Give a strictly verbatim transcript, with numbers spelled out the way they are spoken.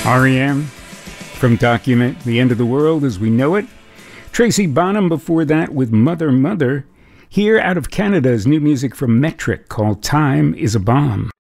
R E M from Document the End of the World as We Know It. Tracy Bonham before that with Mother Mother. Here out of Canada is new music from Metric called Time is a Bomb.